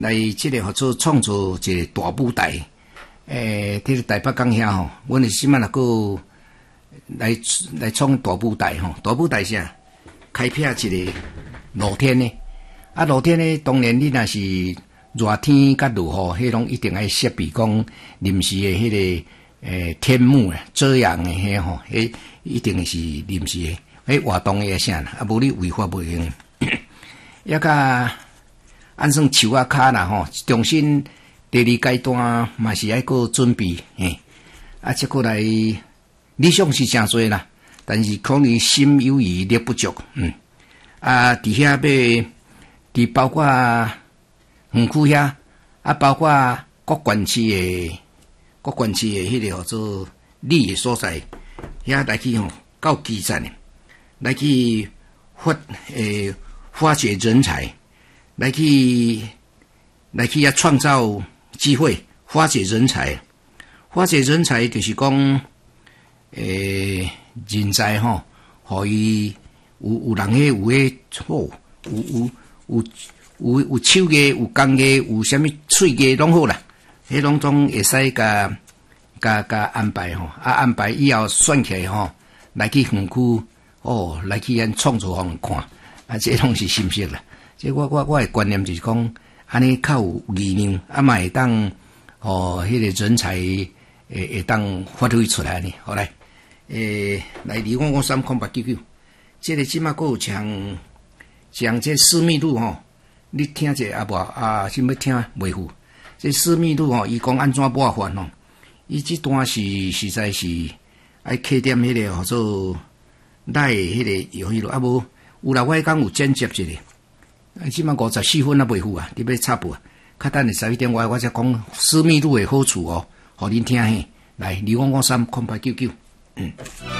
来即个合作创造一个大舞台。迄个台北港遐吼，阮是即摆若个来创大舞台吼。大舞台啥？开辟一个露天的。啊，露天的当然你若是热天甲落雨，迄拢一定爱设备讲临时的迄个天幕啊，遮阳的迄吼，迄一定是临时的。迄活动的啥啦？啊，无你违法袂用。抑甲按算树啊骹啦吼，重新第二阶段嘛是爱个准备嘿。啊，即个来理想是诚多啦，但是可能心有余力不足。啊，伫遐要伫包括园区遐，啊，包括各县市的迄个叫做里的所在，遐来去吼够基层的，来去发掘人才，来去遐创造机会，发掘人才。发掘人才就是讲，人才吼，互伊有人有迄好，有手艺，有工艺，有啥物喙艺拢好啦，迄拢总会使甲安排吼，啊安排以后选起来吼，来去园区哦，来去咱创作方看，啊这拢是心息啦。这我的观念就是讲，安尼较有力量，啊嘛会当迄个人才会当发挥出来呢。好来，来2553899，这个即马还有像这私密路吼，你听者啊无啊？想要听袂赴？这私密路吼，伊讲安怎抹法吼？伊这段是实在是爱客点迄个叫做赖迄个游戏路啊无？有啦，我讲有剪接一个，即马54分啊袂赴啊，你要插播啊？较等下11点我才讲私密路的好处哦，互恁听嘿。来2553899，